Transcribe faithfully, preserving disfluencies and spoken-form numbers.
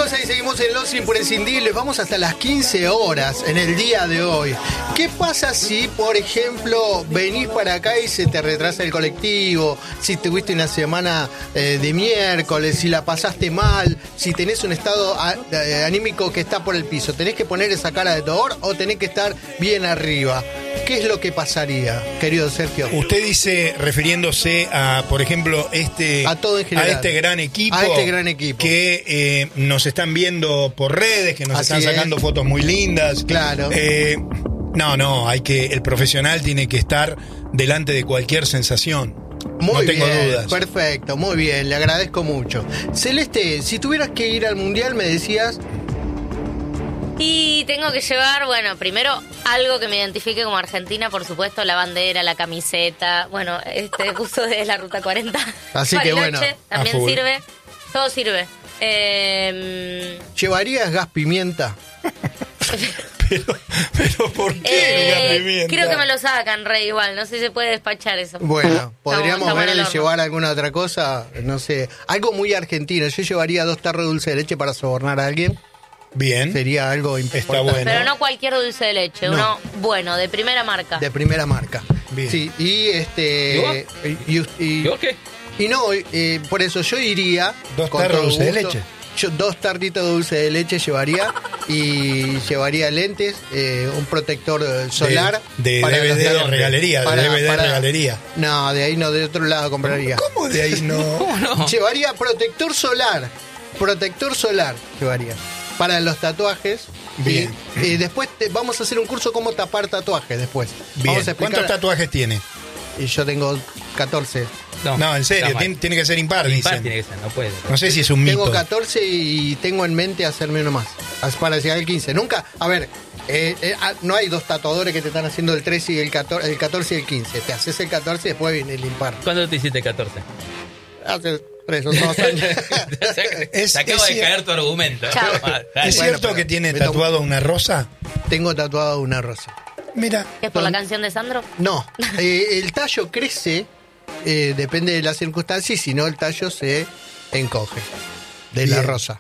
Mendoza y seguimos en Los Imprescindibles. Vamos hasta las quince horas en el día de hoy. ¿Qué pasa si, por ejemplo, venís para acá y se te retrasa el colectivo? Si tuviste una semana eh, de miércoles, si la pasaste mal, si tenés un estado a, eh, anímico que está por el piso, ¿tenés que poner esa cara de dolor o tenés que estar bien arriba? ¿Qué es lo que pasaría, querido Sergio? Usted dice, refiriéndose a, por ejemplo, este a todo en general, a este gran equipo, a este gran equipo que eh, nos están viendo por redes, que nos Así están sacando es. fotos muy lindas. Claro. Eh, no, no, hay que el profesional tiene que estar delante de cualquier sensación. Muy no tengo bien, dudas. Perfecto, muy bien, le agradezco mucho. Celeste, si tuvieras que ir al mundial, me decías. Y tengo que llevar, bueno, primero algo que me identifique como argentina, por supuesto, la bandera, la camiseta, bueno, este buzo de la Ruta cuarenta. Así que bueno, también sirve, todo sirve. Eh, ¿Llevarías gas pimienta? pero, pero ¿por qué eh, gas pimienta? Creo que me lo sacan, Rey, igual, no sé si se puede despachar eso. Bueno, podríamos estamos, ver estamos de llevar alguna otra cosa, no sé, algo muy argentino. Yo llevaría dos tarros de dulce de leche para sobornar a alguien. Bien. Sería algo importante. Está bueno. Pero no cualquier dulce de leche, No. uno bueno, de primera marca. De primera marca. Bien. Sí, y este. ¿Y, y, y, ¿Yo qué? y no, eh, por eso yo iría. Dos con tarros de todo dulce de gusto. leche. Yo dos tartitos de dulce de leche llevaría y llevaría lentes, eh, un protector solar. De, de para D V D los de dedos. regalería, Para- de D V D para- de regalería. No, de ahí no, de otro lado compraría. ¿Cómo de ahí no? ¿Cómo no? Llevaría protector solar. Protector solar llevaría. Para los tatuajes. Bien. Y, y después te- vamos a hacer un curso cómo tapar tatuajes después. Bien. Vamos a explicar. ¿Cuántos tatuajes tiene? Y yo tengo catorce. No, en serio, está mal. tiene, tiene que ser impar, Impar dicen. tiene que ser, no puede ser. No sé si es un mito. Tengo catorce y tengo en mente hacerme uno más. Para llegar al quince. Nunca, a ver, eh, eh, ah, no hay dos tatuadores que te están haciendo el trece y el catorce, el catorce y el quince. Te haces el catorce y después viene el impar. ¿Cuándo te hiciste catorce? Hace tres o dos años. Es- Se acaba es de caer tu argumento. Chao. Ah, dale. ¿Es Bueno, cierto pero que tiene me tomo- tatuado una rosa? Tengo tatuado una rosa. Mira. ¿Es por la canción de Sandro? No, eh, el tallo crece, eh, depende de las circunstancias, y si no el tallo se encoge de la Bien. rosa.